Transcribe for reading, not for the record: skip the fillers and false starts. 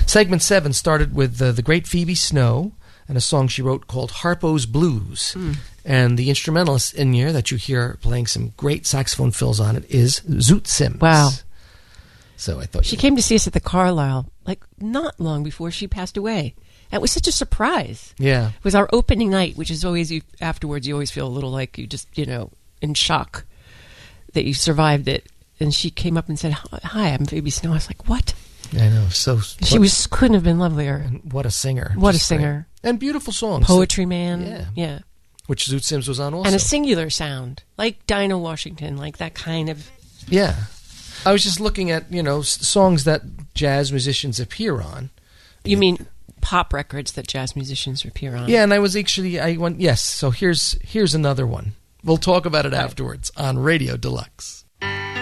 Segment 7 started with the great Phoebe Snow and a song she wrote called Harpo's Blues. And the instrumentalist in here that you hear playing some great saxophone fills on it is Zoot Sims. Wow. So I thought she came to see us at the Carlisle, like not long before she passed away. It was such a surprise. Yeah. It was our opening night, which is always, afterwards, you always feel a little like you just, in shock that you survived it. And she came up and said, "Hi, I'm Phoebe Snow." I was like, "What?" I know. Couldn't have been lovelier. And what a singer. What a singer. Great. And beautiful songs. Poetry Man. Yeah. Which Zoot Sims was on also. And a singular sound, like Dinah Washington, like that kind of... Yeah. I was just looking at, songs that jazz musicians appear on. You mean pop records that jazz musicians appear on? Yeah, and I went, yes, so here's another one. We'll talk about it afterwards on Radio Deluxe.